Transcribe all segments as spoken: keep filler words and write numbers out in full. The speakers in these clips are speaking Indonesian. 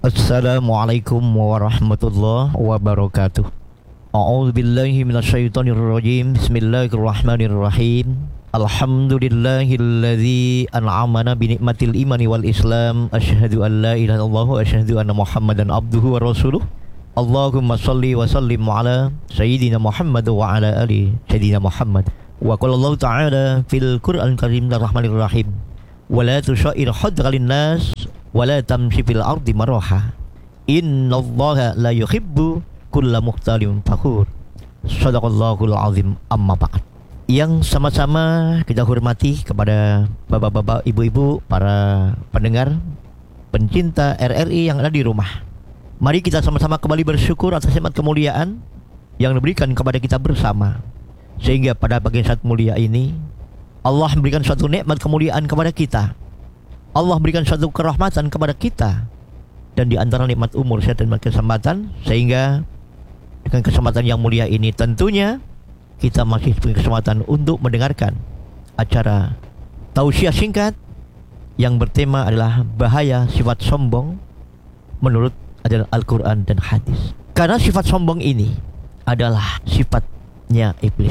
Assalamualaikum warahmatullahi wabarakatuh. A'udzu billahi minasyaitonir rajim. Bismillahirrahmanirrahim. Alhamdulillahilladzi an'amana bi nikmatil imani wal islam. Asyhadu an la ilaha illallah wa asyhadu anna Muhammadan abduhu wa rasuluh. Allahumma shalli wa sallim ala sayyidina Muhammad wa ala ali sayyidina Muhammad. Wa qala Allah ta'ala fil Qur'anil Karim rahmanir-rahim. Wa la tushair hadralin nas wa la tamshi fil ardi maraha. Innallaha la yuhibbu kulla mukhtalin fakhur. Shadaqallahul azim. Amma ba'd. Yang sama-sama kita hormati kepada bapak-bapak, ibu-ibu, para pendengar, pencinta R R I yang ada di rumah. Mari kita sama-sama kembali bersyukur atas nikmat kemuliaan yang diberikan kepada kita bersama. Sehingga pada pagi saat mulia ini Allah memberikan suatu nikmat kemuliaan kepada kita. Allah berikan suatu kerahmatan kepada kita. Dan di antara nikmat umur, sehat dan kesempatan, sehingga dengan kesempatan yang mulia ini tentunya kita masih punya kesempatan untuk mendengarkan acara tausiah singkat yang bertema adalah bahaya sifat sombong menurut ajaran Al-Quran dan hadis. Karena sifat sombong ini adalah sifatnya iblis.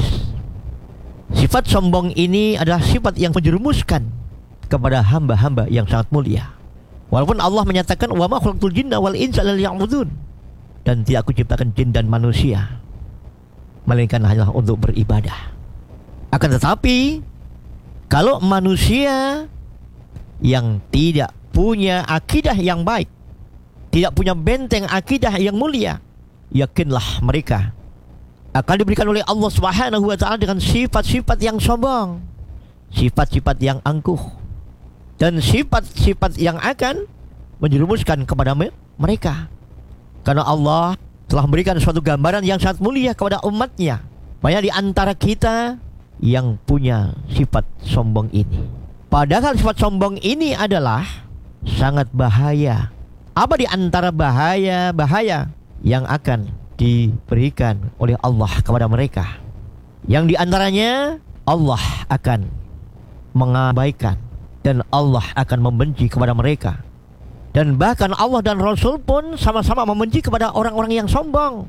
Sifat sombong ini adalah sifat yang menjerumuskan kepada hamba-hamba yang sangat mulia. Walaupun Allah menyatakan wa ma khalaqtul jinna wal insa illa liya'budun, dan tidak aku ciptakan jin dan manusia melainkan hanya untuk beribadah. Akan tetapi kalau manusia yang tidak punya akidah yang baik, tidak punya benteng akidah yang mulia, yakinlah mereka akan diberikan oleh Allah Subhanahu wa taala dengan sifat-sifat yang sombong, sifat-sifat yang angkuh, dan sifat-sifat yang akan menjerumuskan kepada mereka. Karena Allah telah memberikan suatu gambaran yang sangat mulia kepada umatnya. Banyak di antara kita yang punya sifat sombong ini. Padahal sifat sombong ini adalah sangat bahaya. Apa di antara bahaya-bahaya yang akan diberikan oleh Allah kepada mereka? Yang di antaranya Allah akan mengabaikan dan Allah akan membenci kepada mereka. Dan bahkan Allah dan Rasul pun sama-sama membenci kepada orang-orang yang sombong.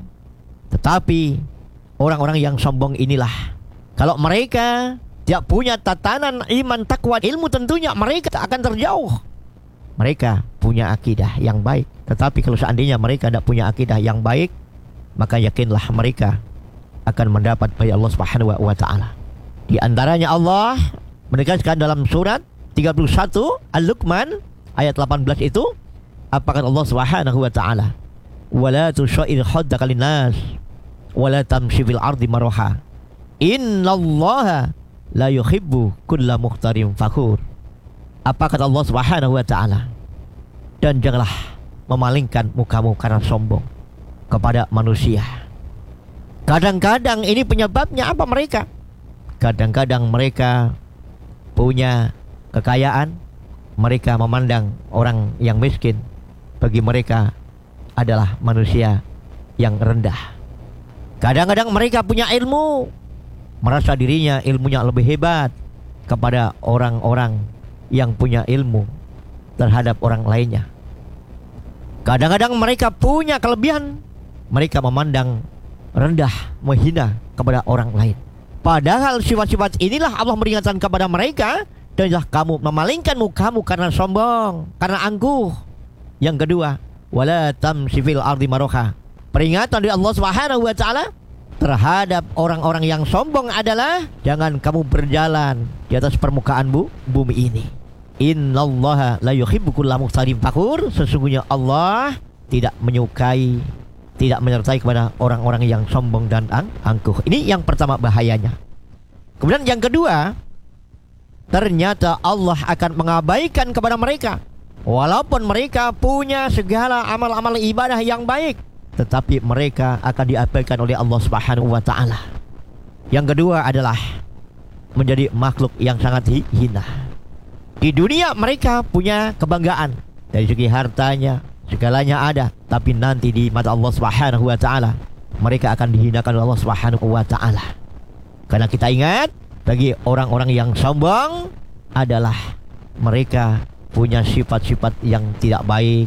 Tetapi orang-orang yang sombong inilah, kalau mereka tidak punya tatanan iman, takwa, ilmu, tentunya mereka akan terjauh. Mereka punya akidah yang baik. Tetapi kalau seandainya mereka tidak punya akidah yang baik, maka yakinlah mereka akan mendapat dari Allah Subhanahu wa taala. Di antaranya Allah menegaskan dalam surat tiga puluh satu Al-Luqman ayat delapan belas itu, apa kata Allah Subhanahu wa taala? Wala tushair haddaka linnas wala tamshi fil ardi maraha. Innallaha la yuhibbu kulla mukhtarin fakhur. Apa kata Allah Subhanahu wa taala? Dan janganlah memalingkan mukamu karena sombong kepada manusia. Kadang-kadang ini penyebabnya apa mereka? Kadang-kadang mereka punya kekayaan, mereka memandang orang yang miskin bagi mereka adalah manusia yang rendah. Kadang-kadang mereka punya ilmu, merasa dirinya ilmunya lebih hebat kepada orang-orang yang punya ilmu terhadap orang lainnya. Kadang-kadang mereka punya kelebihan, mereka memandang rendah, menghina kepada orang lain. Padahal sifat-sifat inilah Allah meringatkan kepada mereka, janganlah kamu memalingkan mukamu karena sombong, karena angkuh. Yang kedua, wala tamshi fil ardi maraha. Peringatan dari Allah Subhanahu wa taala terhadap orang-orang yang sombong adalah jangan kamu berjalan di atas permukaan bu, bumi ini. Innallaha la yuhibbu kulla mukhtalin fakhur. Sesungguhnya Allah tidak menyukai, tidak menyertai kepada orang-orang yang sombong dan ang angkuh. Ini yang pertama bahayanya. Kemudian yang kedua, ternyata Allah akan mengabaikan kepada mereka. Walaupun mereka punya segala amal-amal ibadah yang baik, tetapi mereka akan diabaikan oleh Allah Subhanahu wa taala. Yang kedua adalah menjadi makhluk yang sangat hina. Di dunia mereka punya kebanggaan dari segi hartanya, segalanya ada, tapi nanti di mata Allah Subhanahu wa taala mereka akan dihinakan oleh Allah Subhanahu wa taala. Karena kita ingat, bagi orang-orang yang sombong adalah mereka punya sifat-sifat yang tidak baik,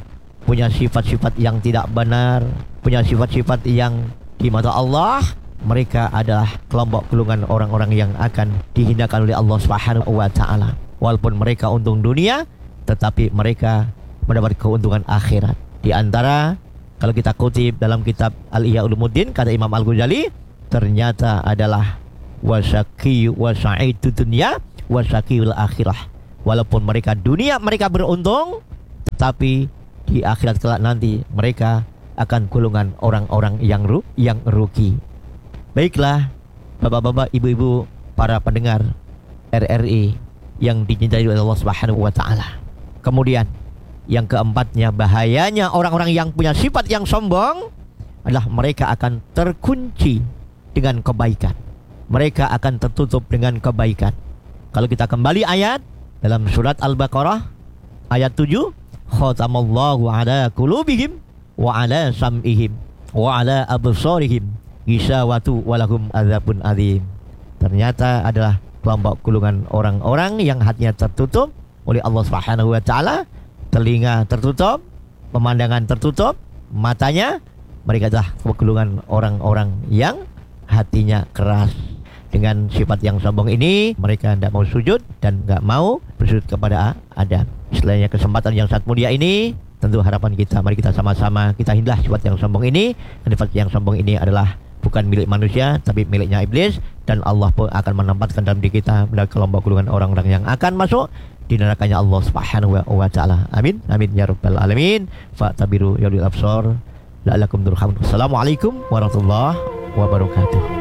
punya sifat-sifat yang tidak benar, punya sifat-sifat yang di mata Allah, mereka adalah kelompok golongan orang-orang yang akan dihinakan oleh Allah Subhanahu wa taala. Walaupun mereka untung dunia, tetapi mereka mendapat keuntungan akhirat. Di antara, kalau kita kutip dalam kitab Al-Ihya Ulumuddin, kata Imam Al-Ghazali, ternyata adalah wasaqi wasaidu dunya wasaqil akhirah. Walaupun mereka dunia mereka beruntung, tetapi di akhirat kelak nanti mereka akan golongan orang-orang yang ru yang rugi. Baiklah, bapak-bapak, ibu-ibu, para pendengar R R I yang dicintai oleh Allah Subhanahu wa taala. Kemudian yang keempatnya, bahayanya orang-orang yang punya sifat yang sombong adalah mereka akan terkunci dengan kebaikan. Mereka akan tertutup dengan kebaikan. Kalau kita kembali ayat dalam surat Al-Baqarah ayat tujuh, khatamallahu ala qulubihim wa ala sam'ihim wa ala absarihim ghishawatu walahum adzabun adzim. Ternyata adalah kelompok golongan orang-orang yang hatinya tertutup oleh Allah Subhanahu wa taala, telinga tertutup, pemandangan tertutup, matanya. Mereka adalah golongan orang-orang yang hatinya keras. Dengan sifat yang sombong ini, mereka tidak mau sujud dan tidak mau bersujud kepada Adam. Istilahnya kesempatan yang sangat mulia ini, tentu harapan kita, mari kita sama-sama kita hindar sifat yang sombong ini. Dan sifat yang sombong ini adalah bukan milik manusia, tapi miliknya iblis. Dan Allah pun akan menempatkan dalam diri kita pada kelompok golongan orang-orang yang akan masuk di nerakanya Allah Subhanahu wa taala. Amin, amin ya rabbal alamin. Fa'tabiru ya ulil absar la'allakum turhamun. Assalamualaikum warahmatullahi wabarakatuh.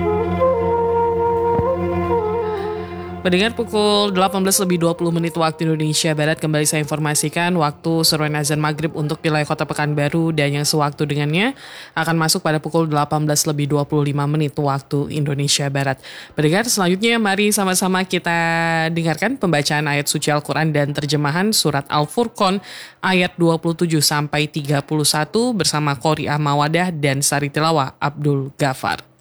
Pendengar, pukul delapan belas lebih dua puluh menit waktu Indonesia Barat, kembali saya informasikan waktu seruan azan maghrib untuk wilayah Kota Pekanbaru dan yang sewaktu dengannya akan masuk pada pukul delapan belas lebih dua puluh lima menit waktu Indonesia Barat. Pendengar, selanjutnya mari sama-sama kita dengarkan pembacaan ayat suci Al-Quran dan terjemahan surat Al-Furqan ayat dua puluh tujuh sampai tiga puluh satu bersama Qori'ah Mawadah dan Sari Tilawah Abdul Ghafar.